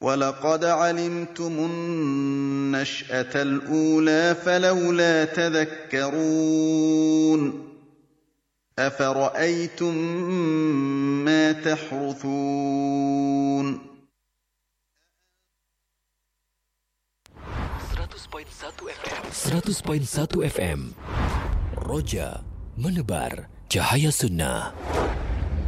وَلَقَدْ عَلِمْتُمُ النَّشْأَةَ الْأُولَىٰ فَلَوْلَا تَذَكَّرُونَ أَفَرَأَيْتُم مَّا تَحْرُثُونَ 100.1 FM Roja menebar cahaya sunnah.